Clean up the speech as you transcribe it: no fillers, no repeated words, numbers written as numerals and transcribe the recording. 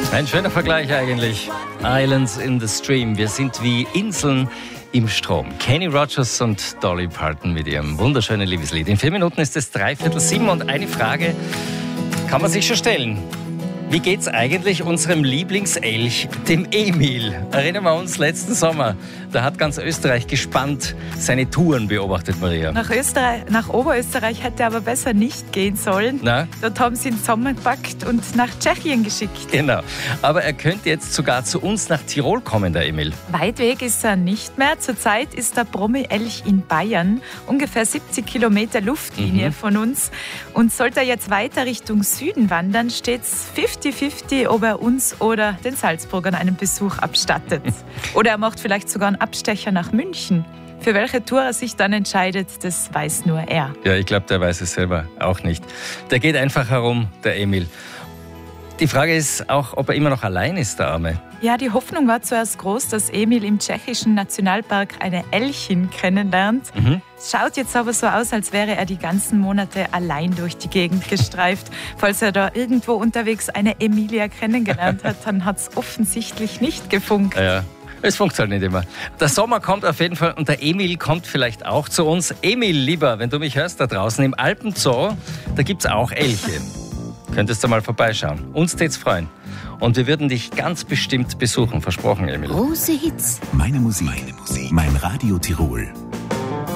Ein schöner Vergleich eigentlich. Islands in the Stream. Wir sind wie Inseln im Strom. Kenny Rogers und Dolly Parton mit ihrem wunderschönen Liebeslied. In 4 Minuten ist es 6:45 und eine Frage kann man sich schon stellen. Wie geht's eigentlich unserem Lieblingselch, dem Emil? Erinnern wir uns letzten Sommer. Da hat ganz Österreich gespannt seine Touren beobachtet, Maria. Nach Oberösterreich hätte er aber besser nicht gehen sollen. Na? Dort haben sie ihn zusammengepackt und nach Tschechien geschickt. Genau. Aber er könnte jetzt sogar zu uns nach Tirol kommen, der Emil. Weit weg ist er nicht mehr. Zurzeit ist der Brummi-Elch in Bayern, ungefähr 70 Kilometer Luftlinie von uns. Und sollte er jetzt weiter Richtung Süden wandern, steht es 50-50, ob er uns oder den Salzburgern einen Besuch abstattet. Oder er macht vielleicht sogar einen Abstecher nach München. Für welche Tour er sich dann entscheidet, das weiß nur er. Ja, ich glaube, der weiß es selber auch nicht. Der geht einfach herum, der Emil. Die Frage ist auch, ob er immer noch allein ist, der Arme. Ja, die Hoffnung war zuerst groß, dass Emil im tschechischen Nationalpark eine Elchin kennenlernt. Es schaut jetzt aber so aus, als wäre er die ganzen Monate allein durch die Gegend gestreift. Falls er da irgendwo unterwegs eine Emilia kennengelernt hat, dann hat es offensichtlich nicht gefunkt. Ja. Es funktioniert halt nicht immer. Der Sommer kommt auf jeden Fall und der Emil kommt vielleicht auch zu uns. Emil, lieber, wenn du mich hörst da draußen im Alpenzoo, da gibt es auch Elche. Könntest du mal vorbeischauen. Uns tät's freuen. Und wir würden dich ganz bestimmt besuchen. Versprochen, Emil. Große Hits. Meine Musik. Mein Radio Tirol.